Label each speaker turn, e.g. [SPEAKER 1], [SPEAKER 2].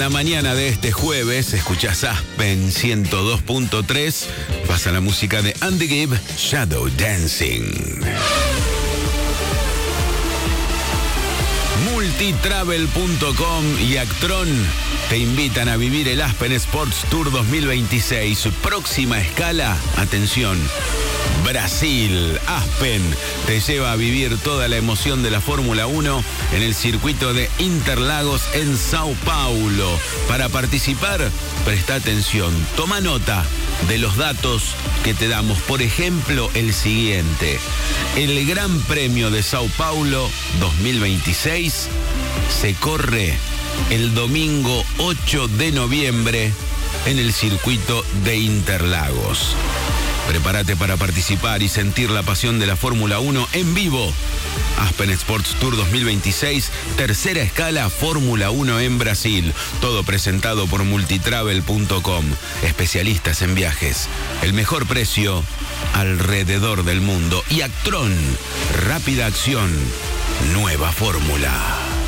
[SPEAKER 1] la mañana de este jueves escuchás Aspen 102.3. Pasa la música de Andy Gibb, Shadow Dancing. Multitravel.com y Actron te invitan a vivir el Aspen Sports Tour 2026. Próxima escala, atención, Brasil. Aspen te lleva a vivir toda la emoción de la Fórmula 1 en el circuito de Interlagos en Sao Paulo. Para participar, presta atención, toma nota de los datos que te damos. Por ejemplo, el siguiente: el Gran Premio de Sao Paulo 2026 se corre el domingo 8 de noviembre en el circuito de Interlagos. Prepárate para participar y sentir la pasión de la Fórmula 1 en vivo. Aspen Sports Tour 2026, tercera escala Fórmula 1 en Brasil. Todo presentado por Multitravel.com. Especialistas en viajes. El mejor precio alrededor del mundo. Y Actron, rápida acción, nueva fórmula.